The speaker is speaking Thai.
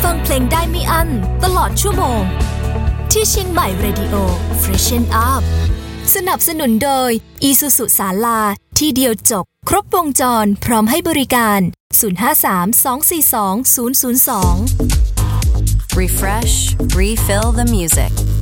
ฟังเพลงได้ไม่อั้นตลอดชั่วโมงที่เชียงใหม่ Radio Freshen Up สนับสนุนโดย Isuzu ศาลาที่เดียวจบครบวงจรพร้อมให้บริการ053-242-002 Refresh, refill the music